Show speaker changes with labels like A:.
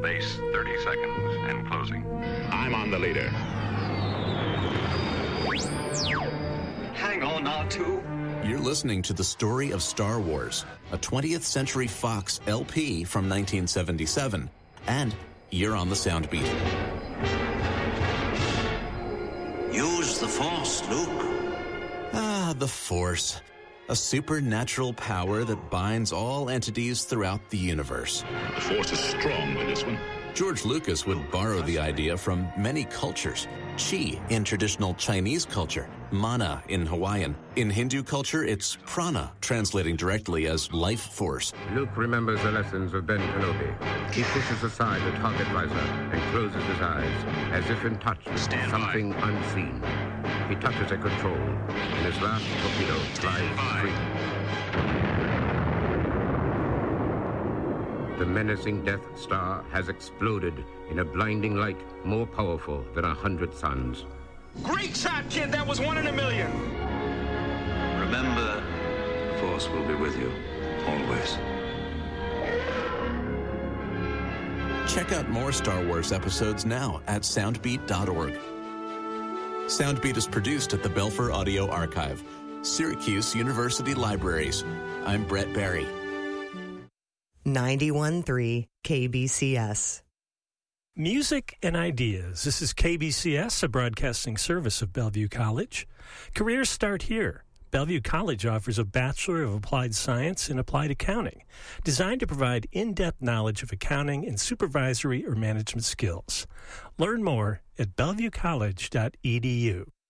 A: Base 30 seconds and closing.
B: I'm on the leader.
C: Hang on, R2.
D: You're listening to the story of Star Wars, a 20th Century Fox LP from 1977, and you're on the Soundbeat.
C: Use the Force, Luke.
D: Ah, the Force. A supernatural power that binds all entities throughout the universe.
B: The Force is strong with this one.
D: George Lucas would borrow the idea from many cultures. Chi in traditional Chinese culture, mana in Hawaiian. In Hindu culture, it's prana, translating directly as life force.
E: Luke remembers the lessons of Ben Kenobi. He pushes aside the target visor and closes his eyes, as if in touch with something unseen. He touches a control, and his last torpedo flies free. The menacing Death Star has exploded in a blinding light more powerful than 100 suns.
F: Great shot, kid! That was 1 in a million!
C: Remember, the Force will be with you, always.
D: Check out more Star Wars episodes now at soundbeat.org. Soundbeat is produced at the Belfer Audio Archive, Syracuse University Libraries. I'm Brett Barry.
G: 91.3 KBCS.
H: Music and ideas. This is KBCS, a broadcasting service of Bellevue College. Careers start here. Bellevue College offers a Bachelor of Applied Science in Applied Accounting, designed to provide in-depth knowledge of accounting and supervisory or management skills. Learn more at bellevuecollege.edu.